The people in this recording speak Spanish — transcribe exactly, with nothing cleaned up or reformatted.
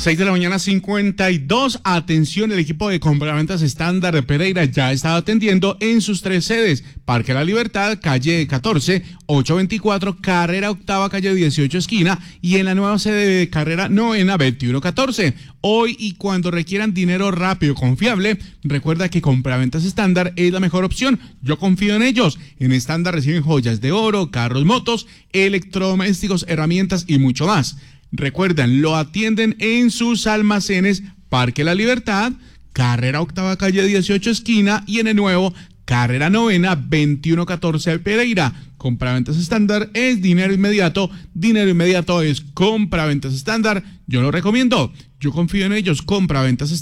seis de la mañana, cincuenta y dos. Atención, el equipo de compraventas estándar de Pereira ya está atendiendo en sus tres sedes: Parque La Libertad, calle catorce, ochocientos veinticuatro, carrera octava, calle dieciocho, esquina, y en la nueva sede de carrera novena, veintiuno catorce. Hoy y cuando requieran dinero rápido, confiable, recuerda que compraventas estándar es la mejor opción. Yo confío en ellos. En estándar reciben joyas de oro, carros, motos, electrodomésticos, herramientas y mucho más. Recuerdan, lo atienden en sus almacenes Parque La Libertad, carrera octava, calle dieciocho, esquina, y en el nuevo carrera novena, veintiuno catorce, Pereira. Compraventas estándar es dinero inmediato, dinero inmediato es compraventas estándar. Yo lo recomiendo, yo confío en ellos. Compraventas estándar.